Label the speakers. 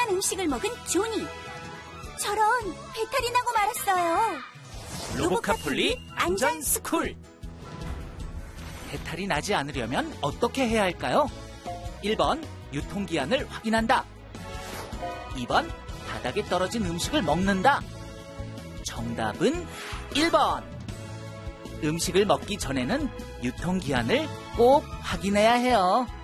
Speaker 1: 이상한 음식을 먹은 조니. 저런, 배탈이 나고 말았어요.
Speaker 2: 로보카폴리 안전스쿨. 배탈이 나지 않으려면 어떻게 해야 할까요? 1번, 유통기한을 확인한다. 2번, 바닥에 떨어진 음식을 먹는다. 정답은 1번. 음식을 먹기 전에는 유통기한을 꼭 확인해야 해요.